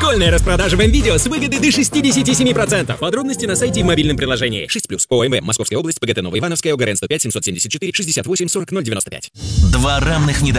Школьная распродажа в МВидео с выгодой до 67%. Подробности на сайте и мобильном приложении. 6+. ОМВ. Московская область. ПГТ Новоивановская. ОГРН 105 774 68 40 095. Два равных недостатка.